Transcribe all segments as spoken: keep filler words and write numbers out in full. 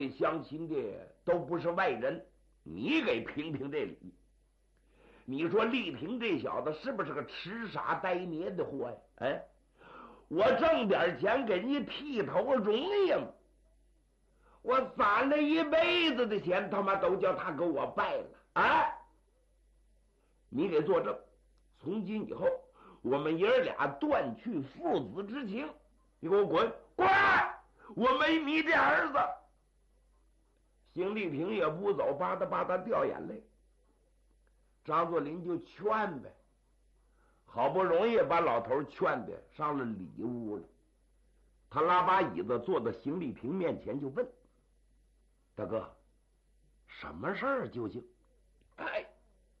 相亲的都不是外人，你给评评这理。你说丽萍这小子是不是个痴傻呆捏的货呀？哎，我挣点钱给你剃头容易吗？我攒了一辈子的钱，他妈都叫他给我败了啊！你给作证，从今以后我们爷儿俩断去父子之情。你给我滚滚！我没你这儿子。邢丽萍也不走，吧嗒吧嗒掉眼泪。张作霖就劝呗，好不容易把老头劝的上了里屋了。他拉把椅子坐到邢丽萍面前，就问：“大哥，什么事儿究竟？”哎，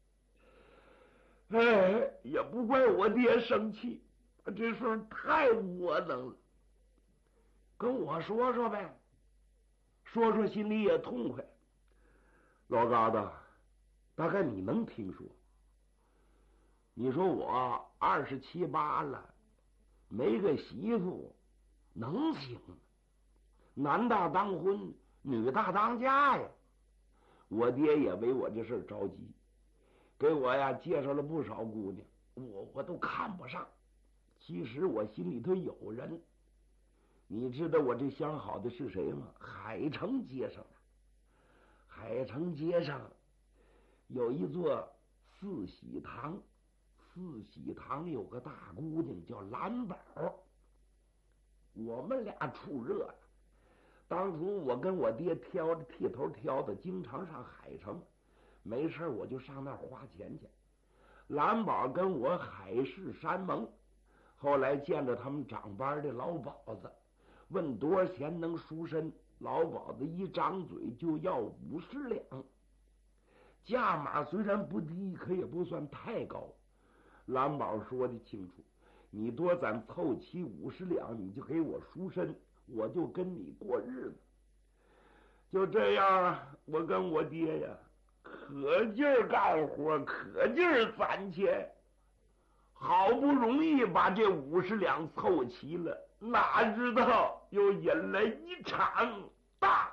哎，也不怪我爹生气，这事儿太窝囊了。跟我说说呗，说说心里也痛快。老疙瘩，大概你能听说。你说我二十七八了，没个媳妇，能行吗？男大当婚，女大当嫁呀。我爹也为我这事着急，给我呀介绍了不少姑娘，我我都看不上。其实我心里头有人。你知道我这相好的是谁吗？海城街上的。海城街上有一座四喜堂，四喜堂有个大姑娘叫蓝宝，我们俩处热了。当初我跟我爹挑着剃头挑的，经常上海城，没事我就上那儿花钱去。蓝宝跟我海誓山盟，后来见着他们长班的老鸨子，问多少钱能赎身，老鸨子一张嘴就要五十两，价码虽然不低，可也不算太高。蓝宝说的清楚，你多攒凑齐五十两，你就给我赎身，我就跟你过日子。就这样啊，我跟我爹呀，可劲儿干活，可劲儿攒钱，好不容易把这五十两凑齐了，哪知道又引来一场大